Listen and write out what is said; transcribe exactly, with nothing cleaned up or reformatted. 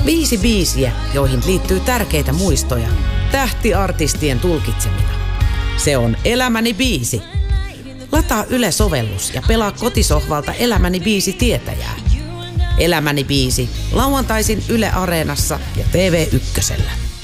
Viisi biisiä, joihin liittyy tärkeitä muistoja. Tähtiartistien tulkitsemina. Se on Elämäni biisi. Lataa Yle-sovellus ja pelaa kotisohvalta Elämäni biisi tietäjää. Elämäni biisi lauantaisin Yle Areenassa ja T V Ykkösellä.